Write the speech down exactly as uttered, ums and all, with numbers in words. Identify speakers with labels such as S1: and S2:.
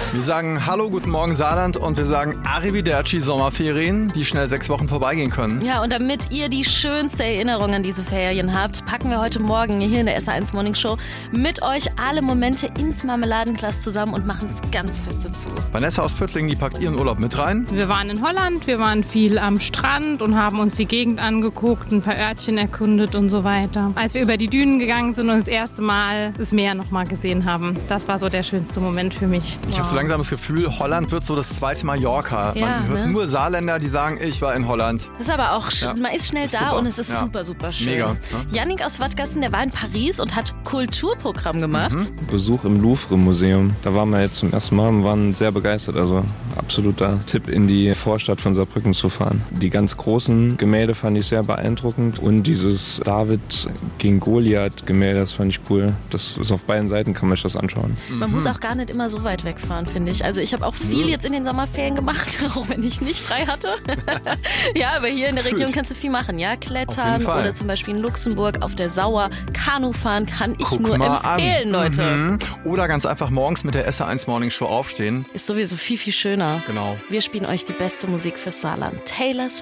S1: Wir sagen Hallo, guten Morgen Saarland und wir sagen Arrivederci Sommerferien, die schnell sechs Wochen vorbeigehen können.
S2: Ja, und damit ihr die schönste Erinnerung an diese Ferien habt, packen wir heute Morgen hier in der S R eins Morning Show mit euch alle Momente ins Marmeladenglas zusammen und machen es ganz fest dazu.
S1: Vanessa aus Püttlingen, die packt ihren Urlaub mit rein.
S3: Wir waren in Holland, wir waren viel am Strand und haben uns die Gegend angeguckt, ein paar Örtchen erkundet und so weiter. Als wir über die Dünen gegangen sind und das erste Mal das Meer nochmal gesehen haben, das war so der schönste Moment für mich.
S1: Ich habe so langsam das Gefühl, Holland wird so das zweite Mallorca.
S2: Ja,
S1: man hört
S2: ne?
S1: nur Saarländer, die sagen, ich war in Holland.
S2: Das ist aber auch, sch-
S1: Ja.
S2: man ist schnell
S1: Ist
S2: da
S1: super.
S2: und es ist
S1: Ja.
S2: super, super schön.
S1: Mega, ne?
S2: Yannick aus Wattgassen, der war in Paris und hat Kulturprogramm gemacht.
S1: Mhm.
S4: Besuch im Louvre-Museum. Da waren wir jetzt zum ersten Mal und waren sehr begeistert. Also absoluter Tipp, in die Vorstadt von Saarbrücken zu fahren. Die ganz großen Gemälde fand ich sehr beeindruckend und dieses David gegen Goliath-Gemälde, das fand ich cool. Das ist auf beiden Seiten, kann man sich das anschauen.
S2: Man muss auch gar nicht immer so weit wegfahren, finde ich. Also ich habe auch viel jetzt in den Sommerferien gemacht, auch wenn ich nicht frei hatte. Ja, aber hier in der Region
S1: Gut.
S2: kannst du viel machen, ja?
S1: Auf
S2: Klettern
S1: jeden Fall.
S2: oder zum Beispiel in Luxemburg auf der Sauer. Kanu fahren kann ich
S1: Guck
S2: nur
S1: mal
S2: empfehlen,
S1: an.
S2: Leute.
S1: Mhm. Oder ganz einfach morgens mit der S R eins Morning Show aufstehen.
S2: Ist sowieso viel, viel schöner.
S1: Genau.
S2: Wir spielen euch die beste Musik fürs Saarland. Taylor's